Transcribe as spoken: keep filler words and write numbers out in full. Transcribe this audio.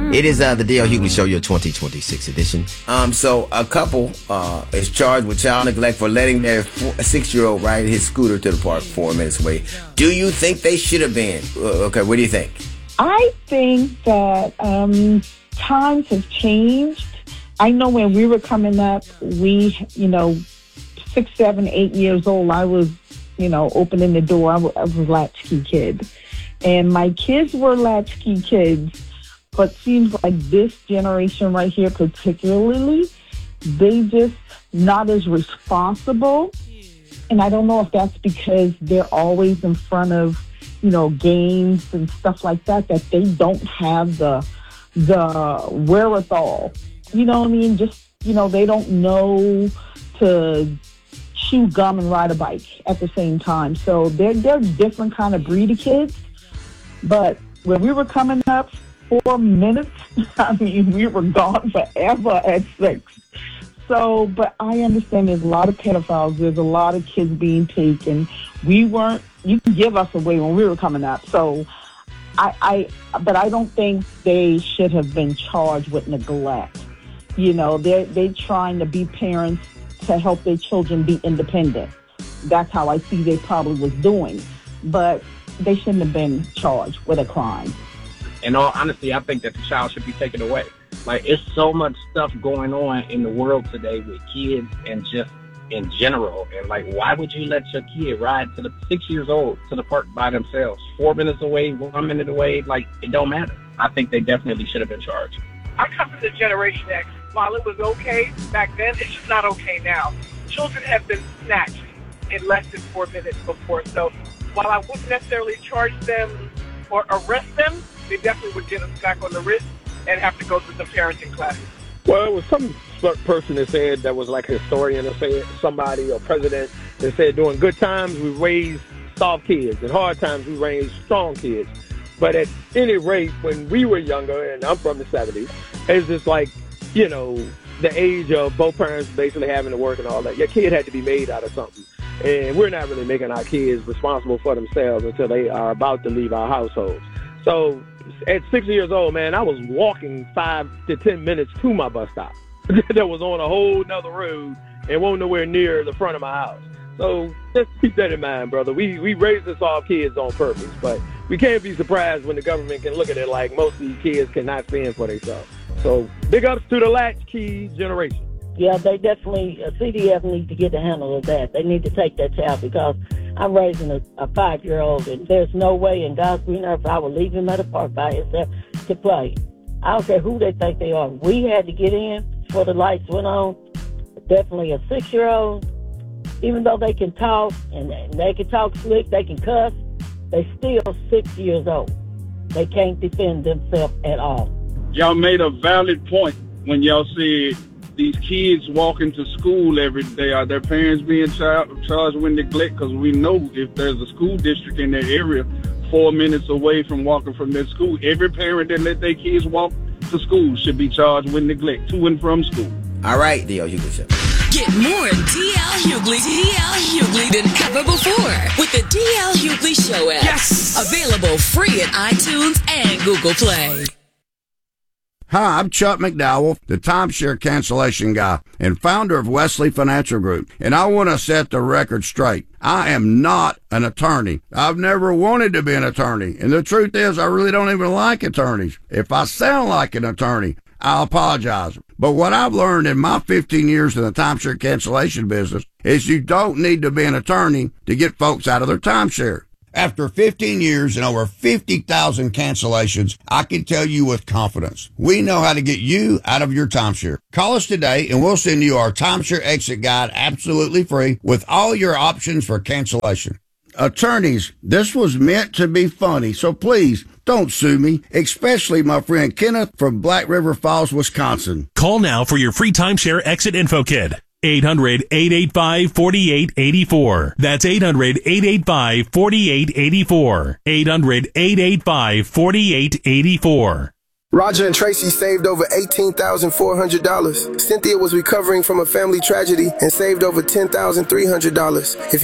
It is uh, the D L Hughley Show, your twenty twenty-six edition. Um, so a couple uh, is charged with child neglect for letting their four, six-year-old ride his scooter to the park four minutes away. Do you think they should have been? Uh, okay, what do you think? I think that um, times have changed. I know when we were coming up, we, you know, six, seven, eight years old, I was, you know, opening the door. I was, I was a latchkey kid. And my kids were latchkey kids, but seems like this generation right here particularly, they just not as responsible. And I don't know if that's because they're always in front of, you know, games and stuff like that, that they don't have the the wherewithal. You know what I mean? Just, you know, they don't know to chew gum and ride a bike at the same time. So they're, they're different kind of breed of kids. But when we were coming up, four minutes, I mean, we were gone forever at six. So, but I understand there's a lot of pedophiles. There's a lot of kids being taken. We weren't, you can give us away when we were coming up. So, I, I, but I don't think they should have been charged with neglect. You know, they're, they're trying to be parents to help their children be independent. That's how I see they probably was doing. But they shouldn't have been charged with a crime. In all honesty, I think that the child should be taken away. Like, it's so much stuff going on in the world today with kids and just in general. And, like, why would you let your kid ride to the six years old to the park by themselves? Four minutes away, one minute away, like, it don't matter. I think they definitely should have been charged. I come from the Generation X. While it was okay back then, it's just not okay now. Children have been snatched in less than four minutes before. So while I wouldn't necessarily charge them or arrest them, they definitely would get a smack on the wrist and have to go through some parenting classes. Well, it was some person that said, that was like a historian or said somebody or president that said during good times we raise soft kids and hard times we raise strong kids. But at any rate, when we were younger, and I'm from the seventies, it's just like, you know, the age of both parents basically having to work and all that. Your kid had to be made out of something. And we're not really making our kids responsible for themselves until they are about to leave our households. So at six years old, man, I was walking five to ten minutes to my bus stop that was on a whole nother road and wasn't nowhere near the front of my house. So just keep that in mind, brother. We we raise us all kids on purpose, but we can't be surprised when the government can look at it like most of these kids cannot fend for themselves. So big ups to the latchkey generation. Yeah, they definitely, uh, C D F needs to get the handle of that. They need to take that child because I'm raising a, a five-year-old, and there's no way in God's green earth I would leave him at a park by himself to play. I don't care who they think they are. We had to get in before the lights went on. Definitely a six-year-old, even though they can talk, and they can talk slick, they can cuss, they still six years old. They can't defend themselves at all. Y'all made a valid point when y'all said these kids walking to school every day. Are their parents being char- charged with neglect? Because we know if there's a school district in that area four minutes away from walking from their school, every parent that let their kids walk to school should be charged with neglect to and from school. All right, D L Hughley Show. Get more D L Hughley, D L Hughley than ever before with the D L Hughley Show app. Yes! Available free at iTunes and Google Play. Hi, I'm Chuck McDowell, the timeshare cancellation guy and founder of Wesley Financial Group, and I want to set the record straight. I am not an attorney. I've never wanted to be an attorney, and the truth is I really don't even like attorneys. If I sound like an attorney, I apologize. But what I've learned in my fifteen years in the timeshare cancellation business is you don't need to be an attorney to get folks out of their timeshare. After fifteen years and over fifty thousand cancellations, I can tell you with confidence, we know how to get you out of your timeshare. Call us today and we'll send you our timeshare exit guide absolutely free with all your options for cancellation. Attorneys, this was meant to be funny, so please don't sue me, especially my friend Kenneth from Black River Falls, Wisconsin. Call now for your free timeshare exit info kit. eight hundred, eight eight five, four eight eight four. That's eight hundred, eight eight five, four eight eight four. eight hundred, eight eight five, four eight eight four. Roger and Tracy saved over eighteen thousand four hundred dollars. Cynthia was recovering from a family tragedy and saved over ten thousand three hundred dollars. If